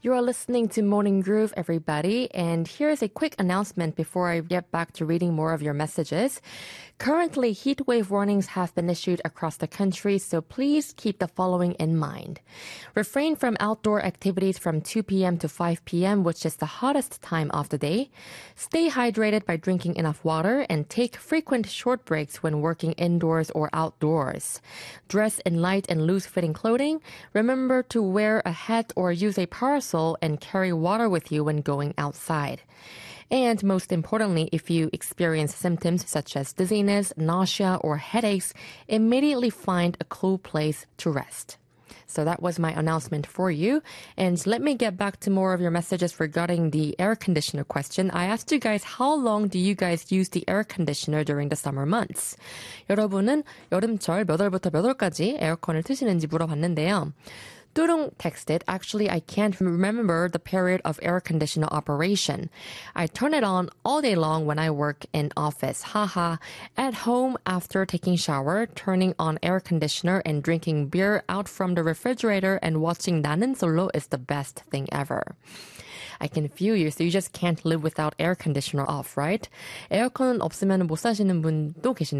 You are listening to Morning Groove, everybody, and here's a quick announcement before I get back to reading more of your messages. Currently, heat wave warnings have been issued across the country, so please keep the following in mind. Refrain from outdoor activities from 2 p.m. to 5 p.m., which is the hottest time of the day. Stay hydrated by drinking enough water and take frequent short breaks when working indoors or outdoors. Dress in light and loose-fitting clothing. Remember to wear a hat or use a parasol and carry water with you when going outside. And most importantly, if you experience symptoms such as dizziness, nausea, or headaches, immediately find a cool place to rest. So that was my announcement for you. And let me get back to more of your messages regarding the air conditioner question. I asked you guys, how long do you guys use the air conditioner during the summer months? 여러분은 여름철 몇 월부터 몇 월까지 에어컨을 트시는지 물어봤는데요. Durung texted, actually, I can't remember the period of air conditioner operation. I turn it on all day long when I work in office. Haha. At home, after taking shower, turning on air conditioner and drinking beer out from the refrigerator and watching 나는 솔로 is the best thing ever. I can feel you, so you just can't live without air conditioner off, right? 에어컨 없으면 못 사시는 분도 계시네요.